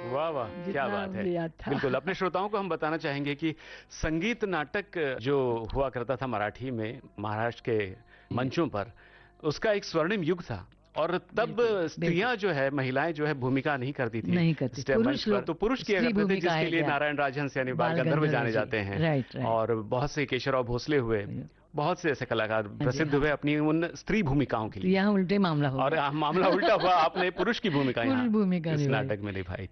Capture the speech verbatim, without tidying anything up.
वाह वाह, क्या जितना बात है। मुझे याद था। बिल्कुल, अपने श्रोताओं को हम बताना चाहेंगे कि संगीत नाटक जो हुआ करता था मराठी में महाराष्ट्र के मंचों पर, उसका एक स्वर्णिम युग था। और तब बिल्कुल, बिल्कुल। स्त्रियां जो है, महिलाएं जो है भूमिका नहीं करती थी नहीं करती, स्टेज मंच पुरुष पर, लोग तो पुरुष किया स्त्री करते थे, भूमिका जिसके है लिए क्या? नारायण राजहंस यानी बाल बाल गंधर्व गंधर्व जाने जी, जाते हैं। Right, right. और बहुत से केशवराव भोसले हुए, बहुत से ऐसे कलाकार हाँ जी, प्रसिद्ध हाँ। हुए अपनी उन स्त्री भूमिकाओं के तो लिए। यहाँ उल्टे मामला हो और गया। मामला उल्टा हुआ, आपने पुरुष की भूमिका पुरुष यहाँ भूमिका इस निभाई। नाटक में निभाई थी।